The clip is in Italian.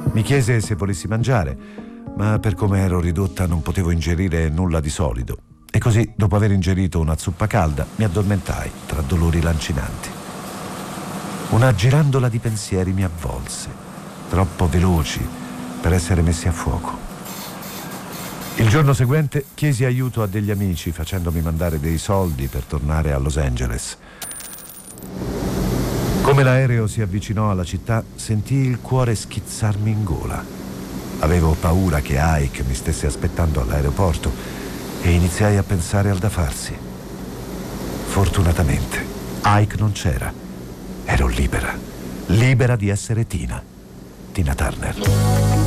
Mi chiese se volessi mangiare, ma per come ero ridotta non potevo ingerire nulla di solido. E così, dopo aver ingerito una zuppa calda, mi addormentai tra dolori lancinanti. Una girandola di pensieri mi avvolse, troppo veloci per essere messi a fuoco. Il giorno seguente chiesi aiuto a degli amici facendomi mandare dei soldi per tornare a Los Angeles. Come l'aereo si avvicinò alla città, sentii il cuore schizzarmi in gola. Avevo paura che Ike mi stesse aspettando all'aeroporto e iniziai a pensare al da farsi. Fortunatamente, Ike non c'era. Ero libera di essere Tina Turner.